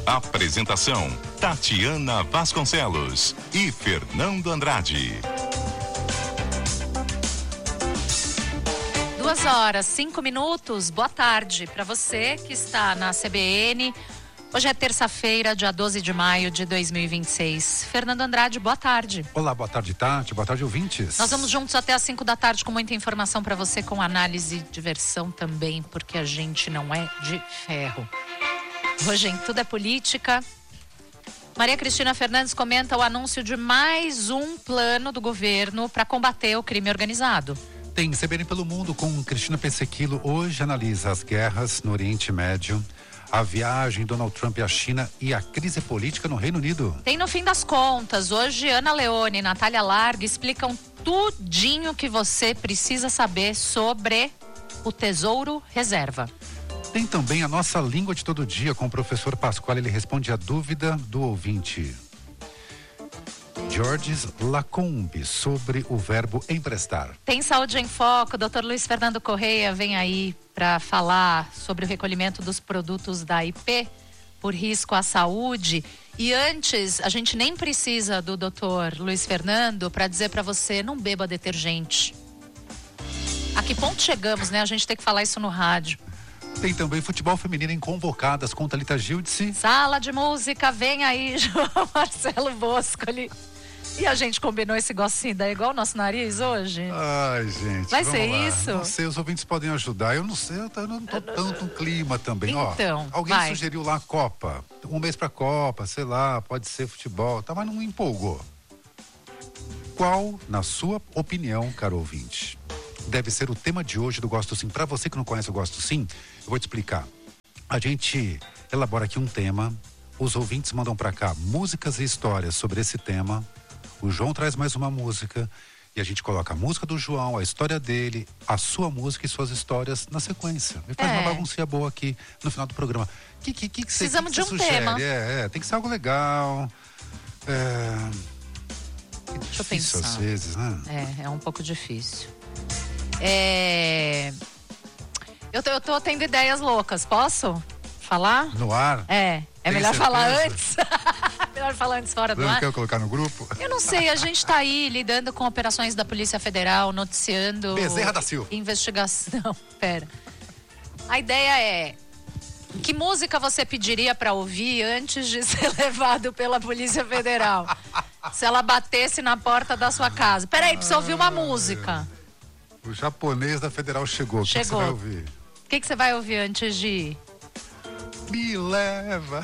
Apresentação: Tatiana Vasconcelos e Fernando Andrade. 2h05. Boa tarde para você que está na CBN. Hoje é terça-feira, dia 12 de maio de 2026. Fernando Andrade, boa tarde. Olá, boa tarde, Tati. Boa tarde, ouvintes. Nós vamos juntos até às 5 da tarde com muita informação para você, com análise, diversão também, porque a gente não é de ferro. Hoje em Tudo é Política. Maria Cristina Fernandes comenta o anúncio de mais um plano do governo para combater o crime organizado. Tem CBN pelo Mundo com Cristina Pensequilo. Hoje analisa as guerras no Oriente Médio, a viagem de Donald Trump à China e a crise política no Reino Unido. Tem No Fim das Contas. Hoje Ana Leone e Natália Larga explicam tudinho que você precisa saber sobre o Tesouro Reserva. Tem também a nossa língua de todo dia com o professor Pascoal. Ele responde a dúvida do ouvinte Georges Lacombe sobre o verbo emprestar. Tem Saúde em Foco. Dr. Luiz Fernando Correia vem aí para falar sobre o recolhimento dos produtos da IP por risco à saúde. E antes, a gente nem precisa do Dr. Luiz Fernando para dizer para você: não beba detergente. A que ponto chegamos, né? A gente tem que falar isso no rádio. Tem também futebol feminino em convocadas com Thalita Gildice. Sala de música, vem aí, João Marcelo Boscoli. E a gente combinou esse gocinho daí igual o nosso nariz hoje? Ai, gente. Vai ser lá. isso? Não sei, os ouvintes podem ajudar. Eu não sei, eu não tô tanto no clima também. Então, ó, alguém vai. sugeriu lá a Copa. Um mês pra Copa, sei lá, pode ser futebol, tá, mas não empolgou. Qual, na sua opinião, caro ouvinte, deve ser o tema de hoje do Gosto Sim? Para você que não conhece o Gosto Sim, eu vou te explicar. A gente elabora aqui um tema, os ouvintes mandam para cá músicas e histórias sobre esse tema. O João traz mais uma música e a gente coloca a música do João, a história dele, a sua música e suas histórias na sequência. E faz uma baguncinha boa aqui no final do programa. Precisamos de um sugere? tema. Tem que ser algo legal. É Deixa eu difícil pensar. às vezes, né? É um pouco difícil. Eu tô tendo ideias loucas, posso falar? No ar? É Tem melhor certeza? falar antes. Melhor falar antes fora do Não ar. quer colocar no grupo? Eu não sei, a gente tá aí lidando com operações da Polícia Federal, noticiando... Bezerra da Silva. Investigação, pera. A ideia é: que música você pediria pra ouvir antes de ser levado pela Polícia Federal? Se ela batesse na porta da sua casa. Peraí, precisa ouvir uma música. O japonês da Federal chegou. O que você vai ouvir? O que você vai ouvir antes de ir? Me leva.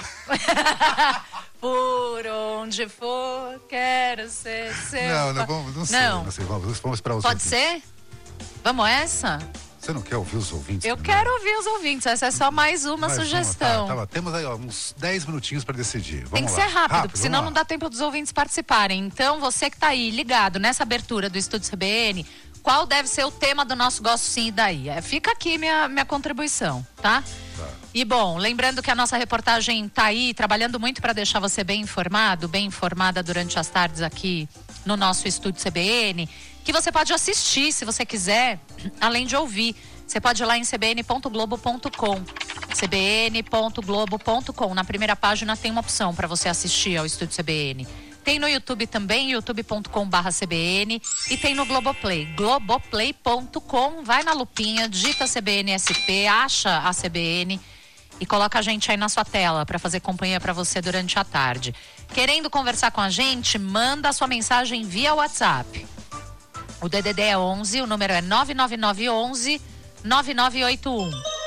Por onde for, quero ser seu. Não, vamos para os Pode ouvintes. ser? Vamos essa? Você não quer ouvir os ouvintes? Eu primeiro? quero ouvir os ouvintes, essa é só mais uma sugestão. Tá. Temos aí uns 10 minutinhos para decidir. Tem que ser rápido, porque senão não dá tempo dos ouvintes participarem. Então, você que tá aí ligado nessa abertura do Estúdio CBN, qual deve ser o tema do nosso Gosto Sim e Daí? Fica aqui minha contribuição, tá? E bom, lembrando que a nossa reportagem tá aí, trabalhando muito para deixar você bem informado, bem informada durante as tardes aqui no nosso Estúdio CBN, que você pode assistir se você quiser, além de ouvir. Você pode ir lá em cbn.globo.com, cbn.globo.com. Na primeira página tem uma opção para você assistir ao Estúdio CBN. Tem no YouTube também, youtube.com/CBN, e tem no Globoplay, globoplay.com. Vai na lupinha, digita CBNSP, acha a CBN e coloca a gente aí na sua tela para fazer companhia para você durante a tarde. Querendo conversar com a gente, manda a sua mensagem via WhatsApp. O DDD é 11, o número é 99911 9981.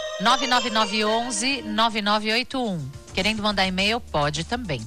99911 Querendo mandar e-mail, pode também.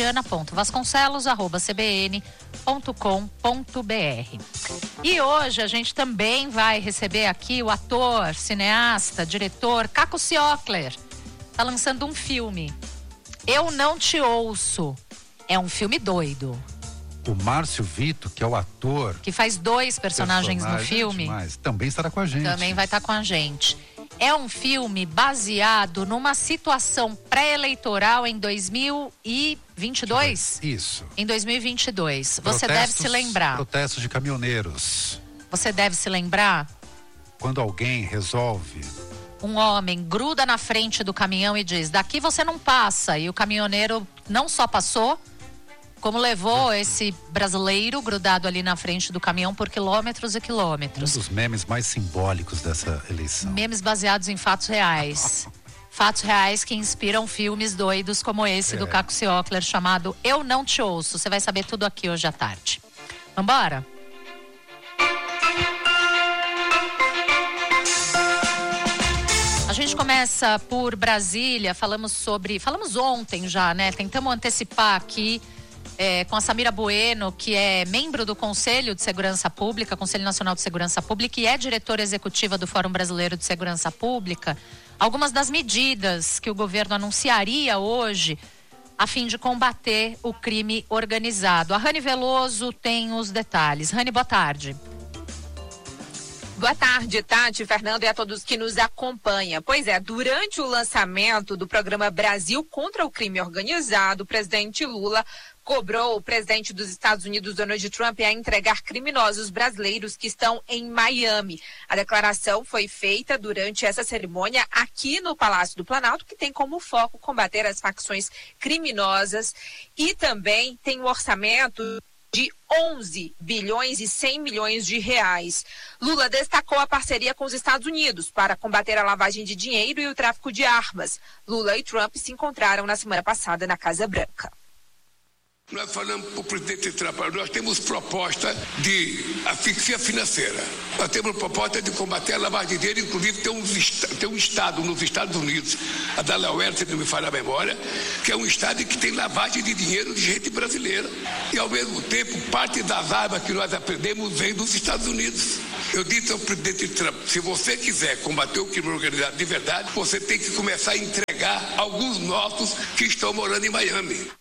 tatiana.vasconcelos@cbn.com.br. E hoje a gente também vai receber aqui o ator, cineasta, diretor Caco Ciocler. Tá lançando um filme. Eu Não Te Ouço. É um filme doido. O Márcio Vito, que é o ator... que faz 2 personagens no filme. Demais. Também estará com a gente. Também vai estar com a gente. É um filme baseado numa situação pré-eleitoral em 2022? Isso. Em 2022. Você deve se lembrar. Protestos de caminhoneiros. Você deve se lembrar? Quando alguém resolve um homem gruda na frente do caminhão e diz: daqui você não passa. E o caminhoneiro não só passou, como levou esse brasileiro grudado ali na frente do caminhão por quilômetros e quilômetros. Um dos memes mais simbólicos dessa eleição. Memes baseados em fatos reais. Fatos reais que inspiram filmes doidos como esse do Caco Ciocler, chamado Eu Não Te Ouço. Você vai saber tudo aqui hoje à tarde. Vambora? A gente começa por Brasília, falamos ontem já, né? Tentamos antecipar aqui com a Samira Bueno, que é membro do Conselho de Segurança Pública, Conselho Nacional de Segurança Pública, e é diretora executiva do Fórum Brasileiro de Segurança Pública, algumas das medidas que o governo anunciaria hoje a fim de combater o crime organizado. A Rani Veloso tem os detalhes. Rani, boa tarde. Boa tarde, Tati, Fernando e a todos que nos acompanham. Pois é, durante o lançamento do programa Brasil contra o Crime Organizado, o presidente Lula cobrou o presidente dos Estados Unidos, Donald Trump, a entregar criminosos brasileiros que estão em Miami. A declaração foi feita durante essa cerimônia aqui no Palácio do Planalto, que tem como foco combater as facções criminosas e também tem um orçamento de 11 bilhões e 100 milhões de reais. Lula destacou a parceria com os Estados Unidos para combater a lavagem de dinheiro e o tráfico de armas. Lula e Trump se encontraram na semana passada na Casa Branca. Nós falamos para o presidente Trump, nós temos proposta de asfixia financeira. Nós temos proposta de combater a lavagem de dinheiro, inclusive tem um estado nos Estados Unidos, a Delaware, se não me falha a memória, que é um estado que tem lavagem de dinheiro de gente brasileira. E, ao mesmo tempo, parte das armas que nós aprendemos vem dos Estados Unidos. Eu disse ao presidente Trump, se você quiser combater o crime organizado de verdade, você tem que começar a entregar alguns nossos que estão morando em Miami.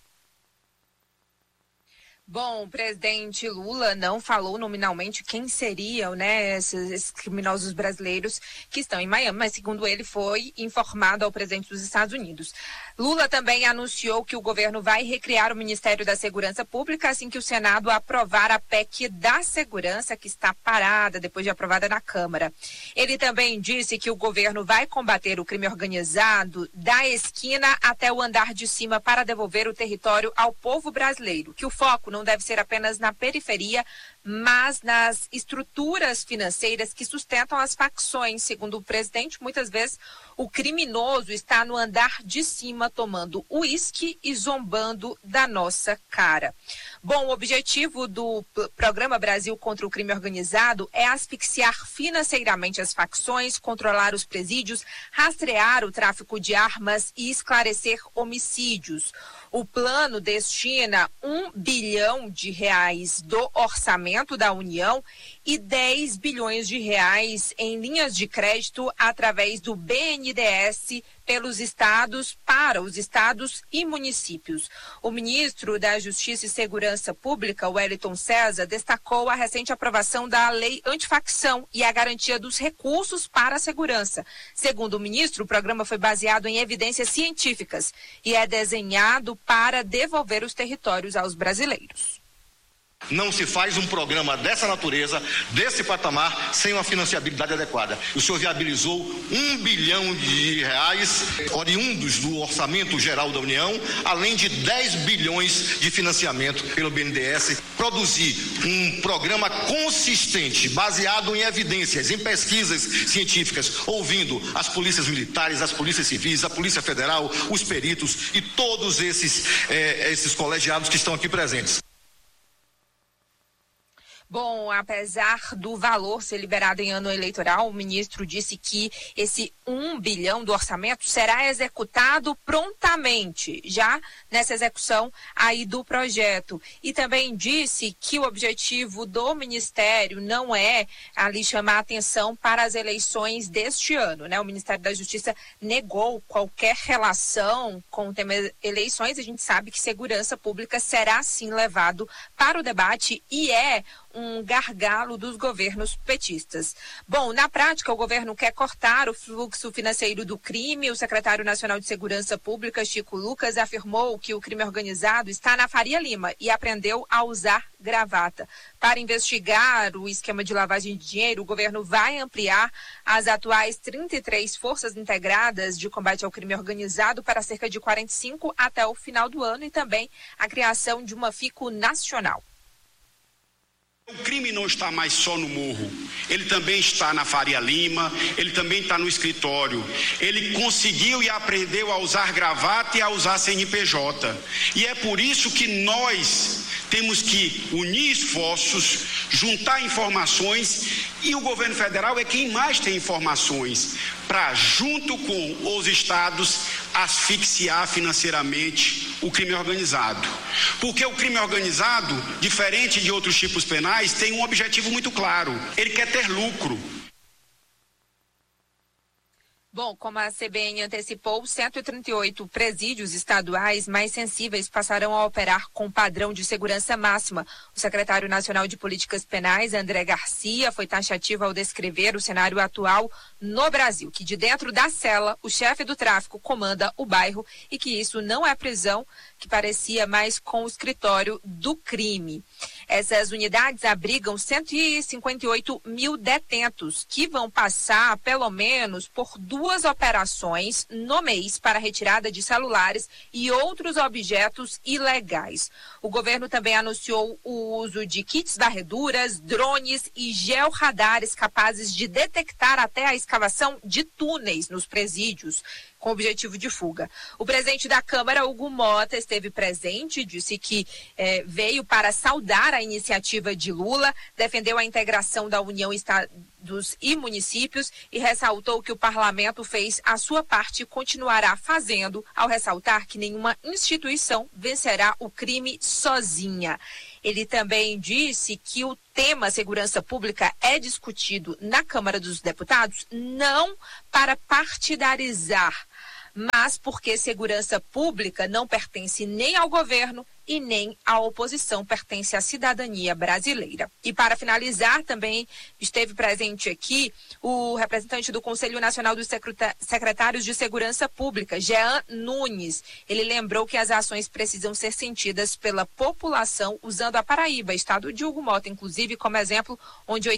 Bom, o presidente Lula não falou nominalmente quem seriam, né, esses criminosos brasileiros que estão em Miami, mas segundo ele foi informado ao presidente dos Estados Unidos. Lula também anunciou que o governo vai recriar o Ministério da Segurança Pública assim que o Senado aprovar a PEC da Segurança, que está parada depois de aprovada na Câmara. Ele também disse que o governo vai combater o crime organizado da esquina até o andar de cima para devolver o território ao povo brasileiro, que o foco não deve ser apenas na periferia, mas nas estruturas financeiras que sustentam as facções. Segundo o presidente, muitas vezes o criminoso está no andar de cima tomando uísque e zombando da nossa cara. Bom, o objetivo do programa Brasil contra o Crime Organizado é asfixiar financeiramente as facções, controlar os presídios, rastrear o tráfico de armas e esclarecer homicídios. O plano destina R$1 bilhão do orçamento da União e 10 bilhões de reais em linhas de crédito através do BNDES pelos estados, para os estados e municípios. O ministro da Justiça e Segurança Pública, Wellington César, destacou a recente aprovação da lei antifacção e a garantia dos recursos para a segurança. Segundo o ministro, o programa foi baseado em evidências científicas e é desenhado para devolver os territórios aos brasileiros. Não se faz um programa dessa natureza, desse patamar, sem uma financiabilidade adequada. O senhor viabilizou R$1 bilhão oriundos do Orçamento Geral da União, além de 10 bilhões de financiamento pelo BNDES. Produzir um programa consistente, baseado em evidências, em pesquisas científicas, ouvindo as polícias militares, as polícias civis, a Polícia Federal, os peritos e todos esses colegiados que estão aqui presentes. Bom, apesar do valor ser liberado em ano eleitoral, o ministro disse que esse R$1 bilhão do orçamento será executado prontamente, já nessa execução aí do projeto. E também disse que o objetivo do ministério não é ali chamar atenção para as eleições deste ano, né? O Ministério da Justiça negou qualquer relação com o tema eleições. A gente sabe que segurança pública será sim levado para o debate e é um gargalo dos governos petistas. Bom, na prática, o governo quer cortar o fluxo financeiro do crime. O secretário nacional de Segurança Pública, Chico Lucas, afirmou que o crime organizado está na Faria Lima e aprendeu a usar gravata. Para investigar o esquema de lavagem de dinheiro, o governo vai ampliar as atuais 33 forças integradas de combate ao crime organizado para cerca de 45 até o final do ano e também a criação de uma FICO nacional. O crime não está mais só no morro, ele também está na Faria Lima, ele também está no escritório. Ele conseguiu e aprendeu a usar gravata e a usar CNPJ. E é por isso que nós temos que unir esforços, juntar informações, e o governo federal é quem mais tem informações para, junto com os estados, asfixiar financeiramente o crime organizado. Porque o crime organizado, diferente de outros tipos penais, tem um objetivo muito claro: ele quer ter lucro. Bom, como a CBN antecipou, 138 presídios estaduais mais sensíveis passarão a operar com padrão de segurança máxima. O secretário nacional de Políticas Penais, André Garcia, foi taxativo ao descrever o cenário atual no Brasil, que de dentro da cela, o chefe do tráfico comanda o bairro e que isso não é prisão, que parecia mais com o escritório do crime. Essas unidades abrigam 158 mil detentos, que vão passar pelo menos por 2 operações no mês para retirada de celulares e outros objetos ilegais. O governo também anunciou o uso de kits varreduras, drones e georradares capazes de detectar até a escavação de túneis nos presídios, com objetivo de fuga. O presidente da Câmara, Hugo Mota, esteve presente, disse que veio para saudar a iniciativa de Lula, defendeu a integração da União, estados e municípios e ressaltou que o parlamento fez a sua parte e continuará fazendo, ao ressaltar que nenhuma instituição vencerá o crime sozinha. Ele também disse que o tema segurança pública é discutido na Câmara dos Deputados não para partidarizar, mas porque segurança pública não pertence nem ao governo e nem à oposição, pertence à cidadania brasileira. E para finalizar, também esteve presente aqui o representante do Conselho Nacional dos Secretários de Segurança Pública, Jean Nunes. Ele lembrou que as ações precisam ser sentidas pela população, usando a Paraíba, estado de Hugo Mota, inclusive, como exemplo, onde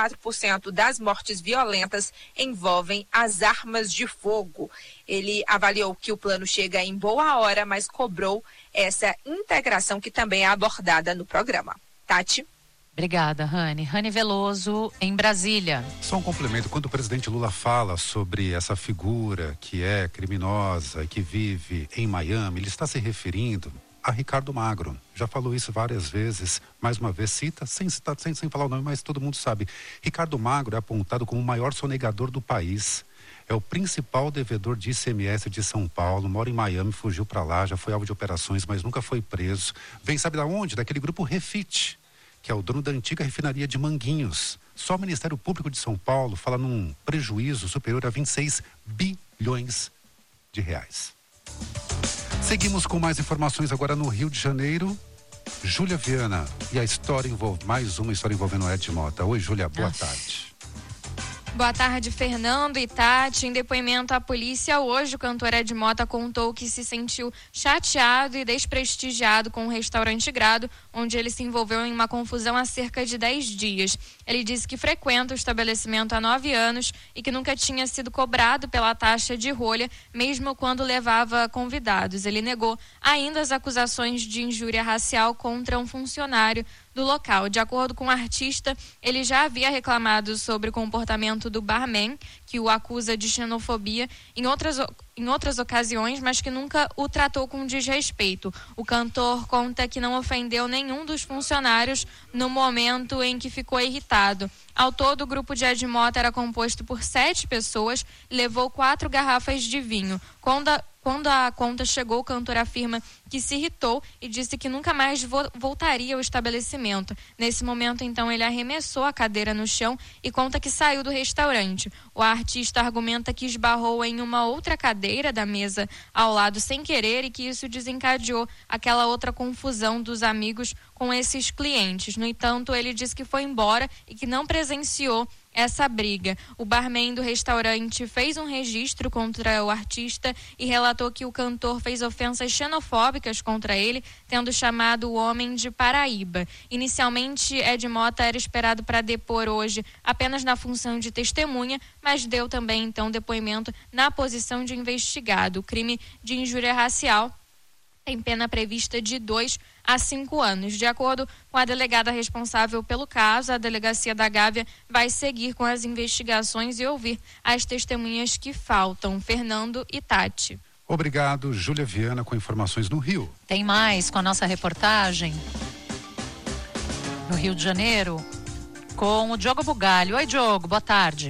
84% das mortes violentas envolvem as armas de fogo. Ele avaliou que o plano chega em boa hora, mas cobrou essa integração que também é abordada no programa. Tati? Obrigada, Rani. Rani Veloso, em Brasília. Só um complemento. Quando o presidente Lula fala sobre essa figura que é criminosa e que vive em Miami, ele está se referindo a Ricardo Magro. Já falou isso várias vezes. Mais uma vez, cita, sem falar o nome, mas todo mundo sabe. Ricardo Magro é apontado como o maior sonegador do país. É o principal devedor de ICMS de São Paulo, mora em Miami, fugiu para lá, já foi alvo de operações, mas nunca foi preso. Vem, sabe da onde? Daquele grupo Refit, que é o dono da antiga refinaria de Manguinhos. Só o Ministério Público de São Paulo fala num prejuízo superior a 26 bilhões de reais. Seguimos com mais informações agora no Rio de Janeiro. Júlia Viana, e a história mais uma história envolvendo Ed Mota. Oi, Júlia, boa tarde. Boa tarde, Fernando e Tati. Em depoimento à polícia, hoje o cantor Ed Mota contou que se sentiu chateado e desprestigiado com o restaurante Grado, onde ele se envolveu em uma confusão há cerca de 10 dias. Ele disse que frequenta o estabelecimento há 9 anos e que nunca tinha sido cobrado pela taxa de rolha, mesmo quando levava convidados. Ele negou ainda as acusações de injúria racial contra um funcionário do local. De acordo com o artista, ele já havia reclamado sobre o comportamento do barman, que o acusa de xenofobia em outras ocasiões, mas que nunca o tratou com desrespeito. O cantor conta que não ofendeu nenhum dos funcionários no momento em que ficou irritado. Ao todo, o grupo de Ed Mota era composto por 7 pessoas e levou 4 garrafas de vinho. Quando quando a conta chegou, o cantor afirma que se irritou e disse que nunca mais voltaria ao estabelecimento. Nesse momento, então, ele arremessou a cadeira no chão e conta que saiu do restaurante. O artista argumenta que esbarrou em uma outra cadeira da mesa ao lado sem querer e que isso desencadeou aquela outra confusão dos amigos com esses clientes. No entanto, ele disse que foi embora e que não presenciou essa briga. O barman do restaurante fez um registro contra o artista e relatou que o cantor fez ofensas xenofóbicas contra ele, tendo chamado o homem de Paraíba. Inicialmente, Ed Mota era esperado para depor hoje apenas na função de testemunha, mas deu também, então, depoimento na posição de investigado. O crime de injúria racial tem pena prevista de 2 a 5 anos. De acordo com a delegada responsável pelo caso, a Delegacia da Gávea vai seguir com as investigações e ouvir as testemunhas que faltam. Fernando e Tati. Obrigado, Júlia Viana, com informações no Rio. Tem mais com a nossa reportagem no Rio de Janeiro com o Diogo Bugalho. Oi, Diogo, boa tarde.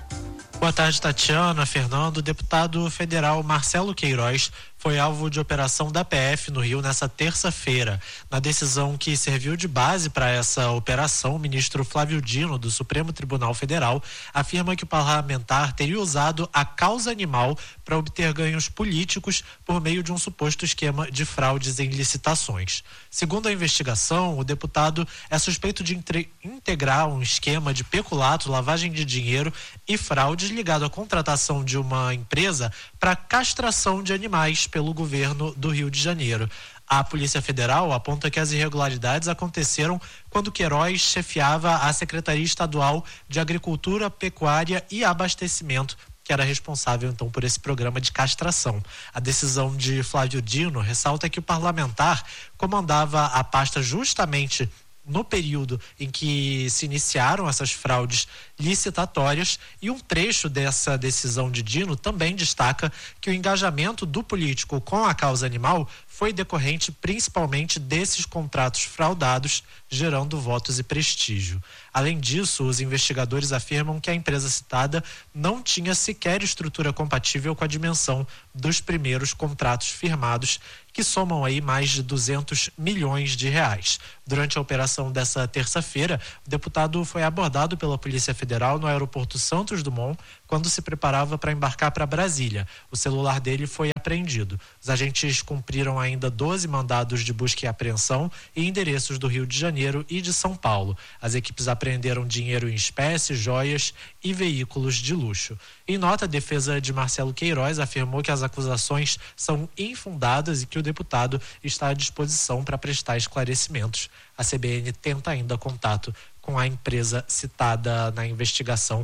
Boa tarde, Tatiana, Fernando. O deputado federal Marcelo Queiroz foi alvo de operação da PF no Rio nessa terça-feira. Na decisão que serviu de base para essa operação, o ministro Flávio Dino, do Supremo Tribunal Federal, afirma que o parlamentar teria usado a causa animal para obter ganhos políticos por meio de um suposto esquema de fraudes em licitações. Segundo a investigação, o deputado é suspeito de integrar um esquema de peculato, lavagem de dinheiro e fraudes ligado à contratação de uma empresa para castração de animais pelo governo do Rio de Janeiro. A Polícia Federal aponta que as irregularidades aconteceram quando Queiroz chefiava a Secretaria Estadual de Agricultura, Pecuária e Abastecimento, que era responsável então por esse programa de castração. A decisão de Flávio Dino ressalta que o parlamentar comandava a pasta justamente no período em que se iniciaram essas fraudes licitatórias, e um trecho dessa decisão de Dino também destaca que o engajamento do político com a causa animal foi decorrente principalmente desses contratos fraudados, gerando votos e prestígio. Além disso, os investigadores afirmam que a empresa citada não tinha sequer estrutura compatível com a dimensão dos primeiros contratos firmados, que somam aí mais de 200 milhões de reais. Durante a operação dessa terça-feira, o deputado foi abordado pela Polícia Federal no aeroporto Santos Dumont, quando se preparava para embarcar para Brasília. O celular dele foi apreendido. Os agentes cumpriram ainda 12 mandados de busca e apreensão em endereços do Rio de Janeiro e de São Paulo. As equipes apreenderam dinheiro em espécie, joias e veículos de luxo. Em nota, a defesa de Marcelo Queiroz afirmou que as acusações são infundadas e que o deputado está à disposição para prestar esclarecimentos. A CBN tenta ainda contato com a empresa citada na investigação,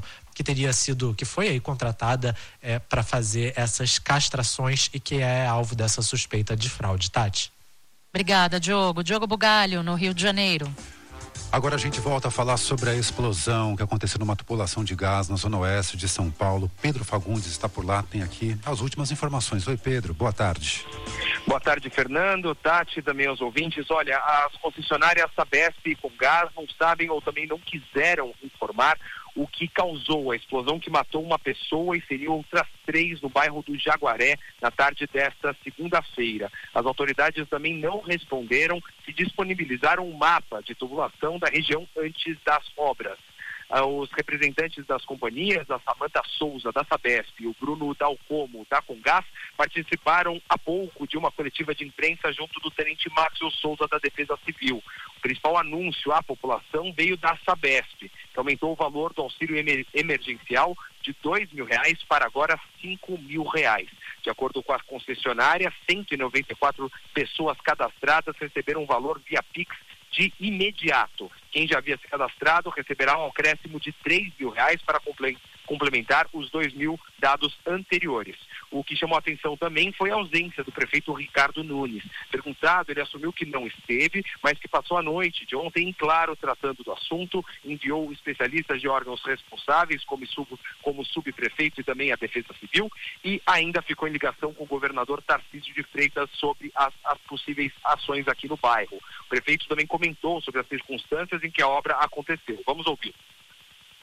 que foi aí contratada para fazer essas castrações e que é alvo dessa suspeita de fraude. Tati. Obrigada, Diogo. Diogo Bugalho, no Rio de Janeiro. Agora a gente volta a falar sobre a explosão que aconteceu numa tubulação de gás na zona oeste de São Paulo. Pedro Fagundes está por lá, tem aqui as últimas informações. Oi, Pedro, boa tarde. Boa tarde, Fernando, Tati, também aos ouvintes. Olha, as concessionárias Sabesp e Comgás não sabem ou também não quiseram informar o que causou a explosão que matou uma pessoa e feriu outras 3 no bairro do Jaguaré na tarde desta segunda-feira. As autoridades também não responderam se disponibilizaram um mapa de tubulação da região antes das obras. Os representantes das companhias, a Samanta Souza, da Sabesp, e o Bruno Dalcomo, da Comgás, participaram há pouco de uma coletiva de imprensa junto do tenente Márcio Souza, da Defesa Civil. O principal anúncio à população veio da Sabesp, que aumentou o valor do auxílio emergencial de R$2.000 para agora R$5.000. De acordo com a concessionária, 194 pessoas cadastradas receberam um valor via Pix de imediato. Quem já havia se cadastrado receberá um acréscimo de R$3.000 para complementar os 2.000 dados anteriores. O que chamou a atenção também foi a ausência do prefeito Ricardo Nunes. Perguntado, ele assumiu que não esteve, mas que passou a noite de ontem em claro tratando do assunto, enviou especialistas de órgãos responsáveis, como subprefeito e também a Defesa Civil, e ainda ficou em ligação com o governador Tarcísio de Freitas sobre as possíveis ações aqui no bairro. O prefeito também comentou sobre as circunstâncias em que a obra aconteceu. Vamos ouvir.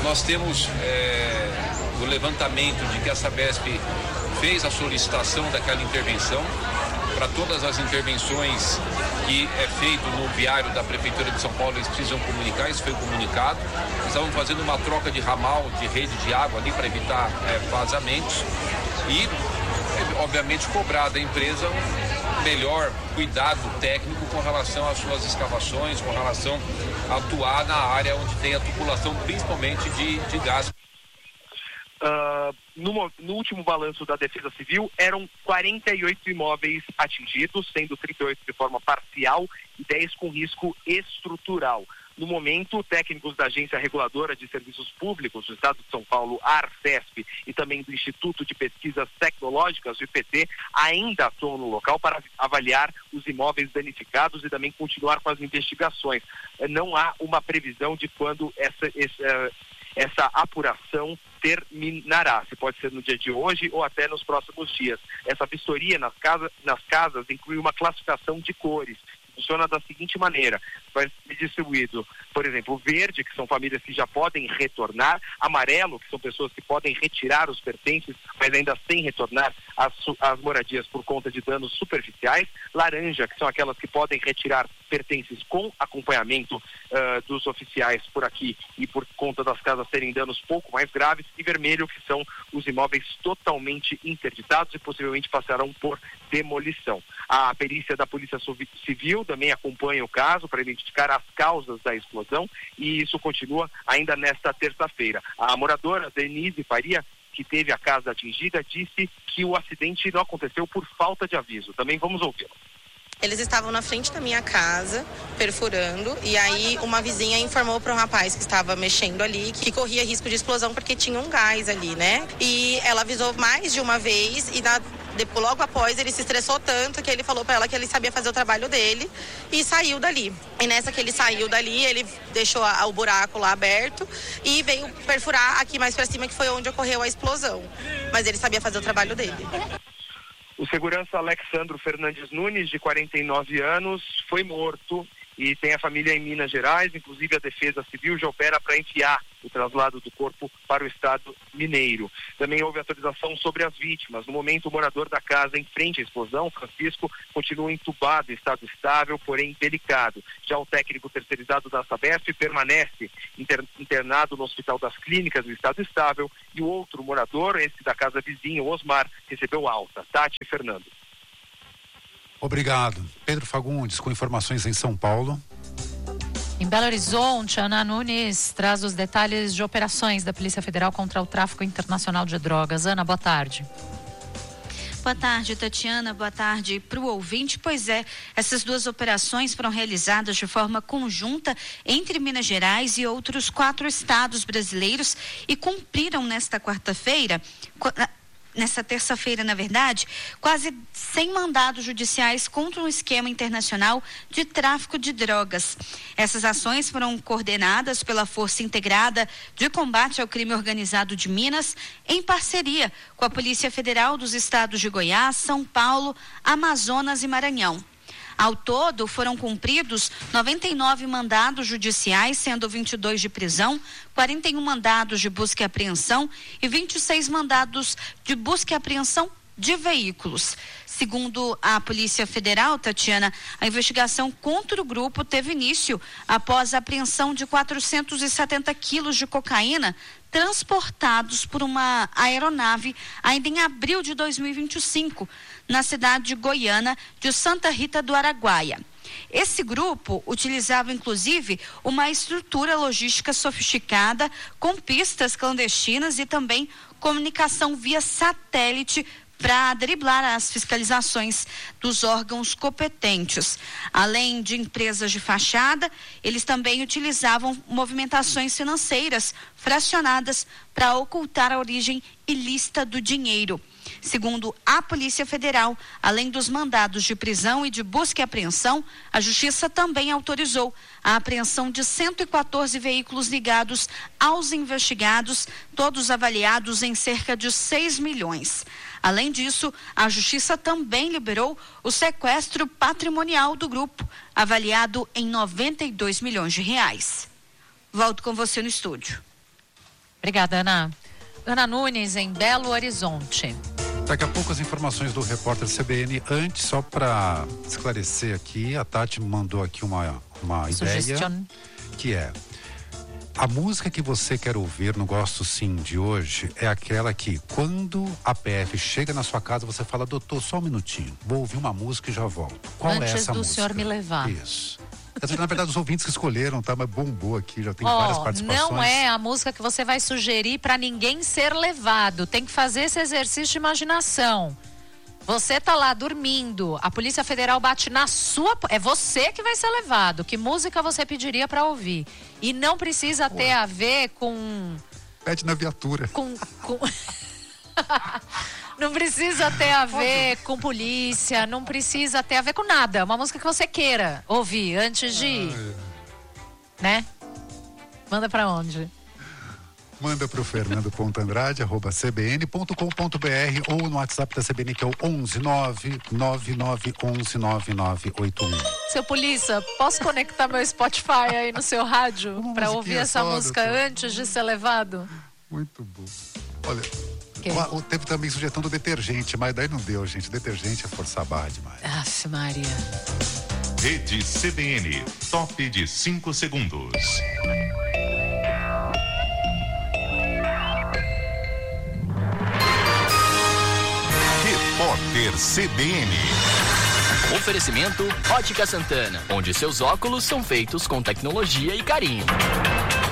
Nós temos o levantamento de que a Sabesp fez a solicitação daquela intervenção. Para todas as intervenções que é feito no viário da Prefeitura de São Paulo, eles precisam comunicar, isso foi comunicado. Estavam fazendo uma troca de ramal, de rede de água ali para evitar vazamentos e, obviamente, cobrar da empresa um melhor cuidado técnico com relação às suas escavações, com relação a atuar na área onde tem a tubulação, principalmente de gás. No último balanço da Defesa Civil, eram 48 imóveis atingidos, sendo 38 de forma parcial e 10 com risco estrutural. No momento, técnicos da Agência Reguladora de Serviços Públicos do Estado de São Paulo, a Arcesp, e também do Instituto de Pesquisas Tecnológicas, o IPT, ainda atuam no local para avaliar os imóveis danificados e também continuar com as investigações. Não há uma previsão de quando essa apuração terminará. Se pode ser no dia de hoje ou até nos próximos dias. Essa vistoria nas casas inclui uma classificação de cores. Funciona da seguinte maneira: vai ser distribuído, por exemplo, verde, que são famílias que já podem retornar, amarelo, que são pessoas que podem retirar os pertences, mas ainda sem retornar às moradias por conta de danos superficiais, laranja, que são aquelas que podem retirar pertences com acompanhamento dos oficiais por aqui e por conta das casas terem danos pouco mais graves, e vermelho, que são os imóveis totalmente interditados e possivelmente passarão por demolição. A perícia da Polícia Civil também acompanha o caso para identificar as causas da explosão, e isso continua ainda nesta terça-feira. A moradora Denise Faria, que teve a casa atingida, disse que o acidente não aconteceu por falta de aviso. Também vamos ouvi-lo. Eles estavam na frente da minha casa, perfurando, e aí uma vizinha informou para um rapaz que estava mexendo ali que corria risco de explosão porque tinha um gás ali, né? E ela avisou mais de uma vez e logo após ele se estressou tanto que ele falou para ela que ele sabia fazer o trabalho dele e saiu dali. E nessa que ele saiu dali, ele deixou o buraco lá aberto e veio perfurar aqui mais para cima, que foi onde ocorreu a explosão. Mas ele sabia fazer o trabalho dele. O segurança Alexandro Fernandes Nunes, de 49 anos, foi morto e tem a família em Minas Gerais. Inclusive, a Defesa Civil já opera para enviar o traslado do corpo para o estado mineiro. Também houve autorização sobre as vítimas. No momento, o morador da casa em frente à explosão, Francisco, continua entubado em estado estável, porém delicado. Já o técnico terceirizado da Sabesp permanece internado no Hospital das Clínicas, no estado estável, e o outro morador, esse da casa vizinha, o Osmar, recebeu alta. Tati e Fernando. Obrigado. Pedro Fagundes, com informações em São Paulo. Em Belo Horizonte, Ana Nunes traz os detalhes de operações da Polícia Federal contra o tráfico internacional de drogas. Ana, boa tarde. Boa tarde, Tatiana. Boa tarde para o ouvinte. Pois é, essas duas operações foram realizadas de forma conjunta entre Minas Gerais e outros 4 estados brasileiros e cumpriram nesta terça-feira, na verdade, quase 100 mandados judiciais contra um esquema internacional de tráfico de drogas. Essas ações foram coordenadas pela Força Integrada de Combate ao Crime Organizado de Minas, em parceria com a Polícia Federal dos estados de Goiás, São Paulo, Amazonas e Maranhão. Ao todo, foram cumpridos 99 mandados judiciais, sendo 22 de prisão, 41 mandados de busca e apreensão e 26 mandados de busca e apreensão de veículos. Segundo a Polícia Federal, Tatiana, a investigação contra o grupo teve início após a apreensão de 470 quilos de cocaína transportados por uma aeronave ainda em abril de 2025, na cidade de Goiânia, de Santa Rita do Araguaia. Esse grupo utilizava, inclusive, uma estrutura logística sofisticada com pistas clandestinas e também comunicação via satélite para driblar as fiscalizações dos órgãos competentes. Além de empresas de fachada, eles também utilizavam movimentações financeiras fracionadas para ocultar a origem ilícita do dinheiro. Segundo a Polícia Federal, além dos mandados de prisão e de busca e apreensão, a Justiça também autorizou a apreensão de 114 veículos ligados aos investigados, todos avaliados em cerca de 6 milhões. Além disso, a Justiça também liberou o sequestro patrimonial do grupo, avaliado em 92 milhões de reais. Volto com você no estúdio. Obrigada, Ana. Ana Nunes, em Belo Horizonte. Daqui a pouco as informações do repórter CBN. Antes, só para esclarecer aqui, a Tati mandou aqui uma ideia, que é: a música que você quer ouvir no Gosto Sim de hoje é aquela que, quando a PF chega na sua casa, você fala: doutor, só um minutinho, vou ouvir uma música e já volto. Qual é essa música? Antes do senhor me levar. Isso. Na verdade, os ouvintes que escolheram, tá? Mas bombou aqui, já tem várias participações. Não é a música que você vai sugerir para ninguém ser levado. Tem que fazer esse exercício de imaginação. Você tá lá dormindo, a Polícia Federal bate na sua... É você que vai ser levado. Que música você pediria para ouvir? E não precisa ter a ver com... Pede na viatura. Não precisa ter a ver com polícia, não precisa ter a ver com nada. É uma música que você queira ouvir antes de ir. Né? Manda pra onde? Manda pro fernando.andrade@cbn.com.br ou no WhatsApp da CBN, que é o 11-99911-9981. Seu polícia, posso conectar meu Spotify aí no seu rádio pra ouvir essa música antes de ser levado? Muito bom. Olha... Teve também sugestão do detergente, mas daí não deu, gente. Detergente é forçar a barra demais. Aff, Maria. Rede CBN, top de 5 segundos. Repórter CBN. Oferecimento Ótica Santana, onde seus óculos são feitos com tecnologia e carinho.